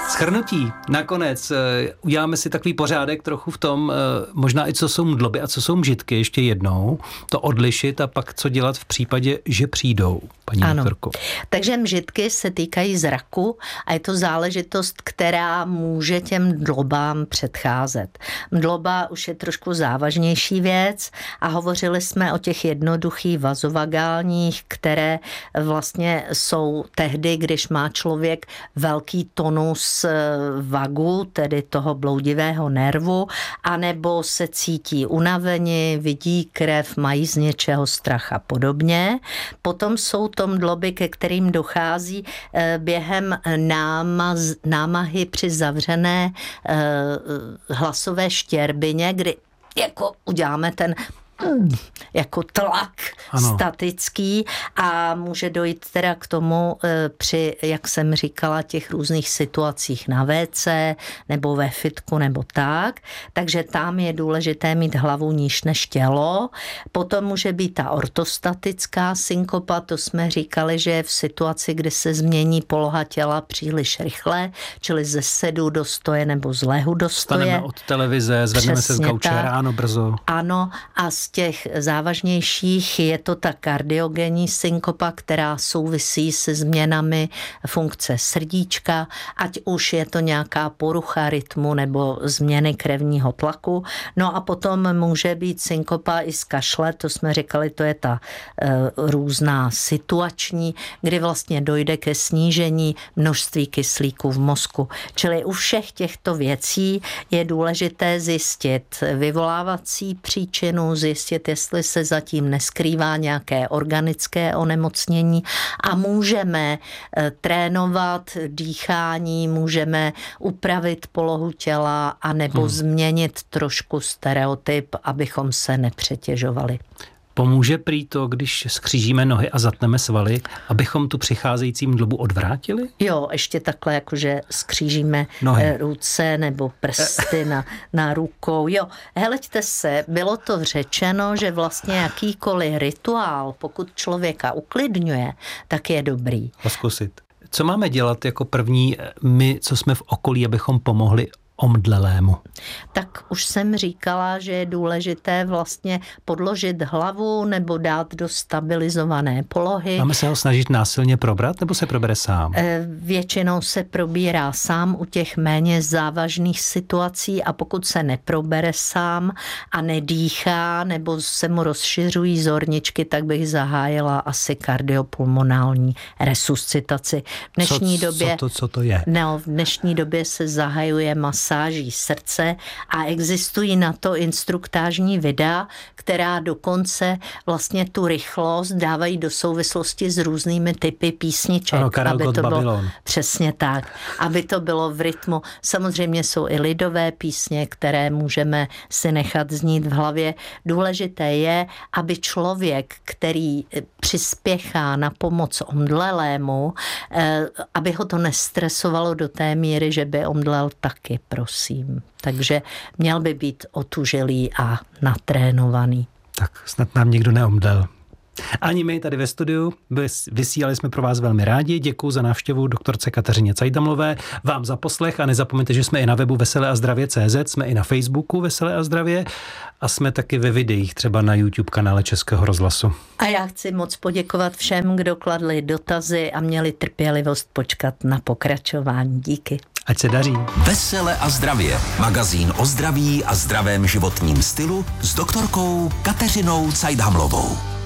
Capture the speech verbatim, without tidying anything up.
Shrnutí. Nakonec uděláme si takový pořádek trochu v tom, možná i co jsou mdloby a co jsou mžitky ještě jednou, to odlišit a pak co dělat v případě, že přijdou, paní doktorko. Takže mžitky se týkají zraku a je to záležitost, která může těm mdlobám předcházet. Mdloba už je trošku závažnější věc a hovořili jsme o těch jednoduchých vazovagálních, které vlastně jsou tehdy, když má člověk velký tonus vagu, tedy toho bloudivého nervu, anebo se cítí unaveni, vidí krev, mají z něčeho strach a podobně. Potom jsou to mdloby, ke kterým dochází během námaz, námahy při zavřené hlasové štěrbině, kdy jako uděláme ten jako tlak ano. statický a může dojít teda k tomu při, jak jsem říkala, těch různých situacích na vé cé nebo ve fitku nebo tak, takže tam je důležité mít hlavu níž než tělo. Potom může být ta ortostatická synkopa, to jsme říkali, že je v situaci, kdy se změní poloha těla příliš rychle, čili ze sedu do stoje nebo z lehu do stoje. Staneme od televize, zvedneme se z gauče ráno brzo. Ano, a z těch závažnějších je to ta kardiogenní synkopa, která souvisí se změnami funkce srdíčka, ať už je to nějaká porucha rytmu nebo změny krevního tlaku. No a potom může být synkopa i z kašle, to jsme říkali, to je ta e, různá situační, kdy vlastně dojde ke snížení množství kyslíku v mozku. Čili u všech těchto věcí je důležité zjistit vyvolávací příčinu, zjistit, jestli se zatím neskrývá nějaké organické onemocnění a můžeme trénovat dýchání, můžeme upravit polohu těla a nebo hmm. změnit trošku stereotyp, abychom se nepřetěžovali. Pomůže prý to, když skřížíme nohy a zatneme svaly, abychom tu přicházející mdlobu odvrátili? Jo, ještě takhle, jakože skřížíme nohy. Ruce nebo prsty na, na rukou. Jo, heleďte se, bylo to řečeno, že vlastně jakýkoliv rituál, pokud člověka uklidňuje, tak je dobrý. Zkusit. Co máme dělat jako první my, co jsme v okolí, abychom pomohli omdlelému? Tak už jsem říkala, že je důležité vlastně podložit hlavu nebo dát do stabilizované polohy. Máme se ho snažit násilně probrat, nebo se probere sám? Většinou se probírá sám u těch méně závažných situací a pokud se neprobere sám a nedýchá nebo se mu rozšiřují zorničky, tak bych zahájila asi kardiopulmonální resuscitaci. V dnešní co, době, co, to, co to je? No, v dnešní době se zahajuje masáží srdce a existují na to instruktážní videa, která dokonce vlastně tu rychlost dávají do souvislosti s různými typy písniček. Ano, Karel Gott Babylon. Přesně tak, aby to bylo v rytmu. Samozřejmě jsou i lidové písně, které můžeme si nechat znít v hlavě. Důležité je, aby člověk, který přispěchá na pomoc omdlelému, aby ho to nestresovalo do té míry, že by omdlel taky, prosím. Takže měl by být otužilý a natrénovaný. Tak snad nám nikdo neomdlel. Ani my tady ve studiu vysílali jsme pro vás velmi rádi. Děkuju za návštěvu doktorce Kateřině Cajdamlové, vám za poslech a nezapomeňte, že jsme i na webu vesele a zdravě tečka cé zet, jsme i na Facebooku Veselé a zdravě a jsme taky ve videích, třeba na YouTube kanále Českého rozhlasu. A já chci moc poděkovat všem, kdo kladli dotazy a měli trpělivost počkat na pokračování. Díky. Ať se daří. Vesele a zdravě. Magazín o zdraví a zdravém životním stylu s doktorkou Kateřinou Cajdhamlovou.